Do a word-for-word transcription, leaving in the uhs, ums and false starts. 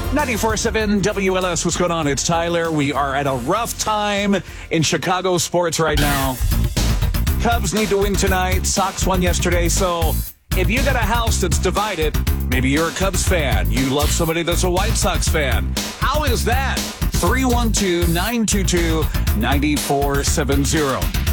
ninety-four point seven W L S, what's going on? It's Tyler. We are at a rough time in Chicago sports right now. Cubs need to win tonight. Sox won yesterday. So if you got a house that's divided, maybe you're a Cubs fan. You love somebody that's a White Sox fan. How is that? three one two, nine two two, nine four seven zero.